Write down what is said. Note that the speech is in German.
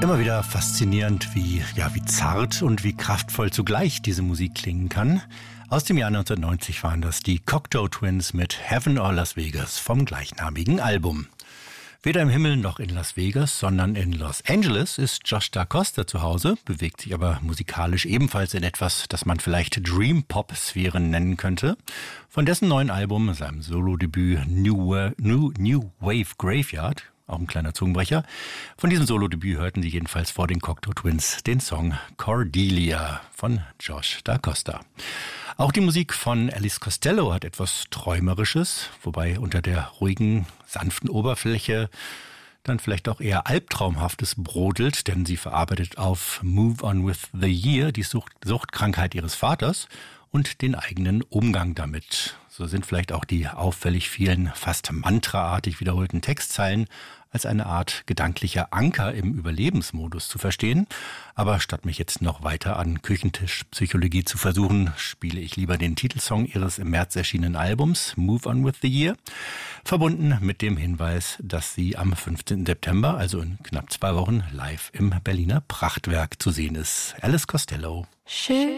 Immer wieder faszinierend, wie zart und wie kraftvoll zugleich diese Musik klingen kann. Aus dem Jahr 1990 waren das die Cocteau Twins mit Heaven or Las Vegas vom gleichnamigen Album. Weder im Himmel noch in Las Vegas, sondern in Los Angeles ist Josh DaCosta zu Hause, bewegt sich aber musikalisch ebenfalls in etwas, das man vielleicht Dream-Pop-Sphären nennen könnte. Von dessen neuen Album, seinem Solodebüt New Wave Graveyard, auch ein kleiner Zungenbrecher. Von diesem Solodebüt hörten Sie jedenfalls vor den Cocteau Twins den Song Cordelia von Josh DaCosta. Auch die Musik von Elvis Costello hat etwas Träumerisches, wobei unter der ruhigen, sanften Oberfläche dann vielleicht auch eher Albtraumhaftes brodelt, denn sie verarbeitet auf Move On With The Year die Suchtkrankheit ihres Vaters und den eigenen Umgang damit. So sind vielleicht auch die auffällig vielen, fast mantraartig wiederholten Textzeilen als eine Art gedanklicher Anker im Überlebensmodus zu verstehen. Aber statt mich jetzt noch weiter an Küchentischpsychologie zu versuchen, spiele ich lieber den Titelsong ihres im März erschienenen Albums Move On With The Year, verbunden mit dem Hinweis, dass sie am 15. September, also in knapp 2 Wochen, live im Berliner Prachtwerk zu sehen ist. Elvis Costello.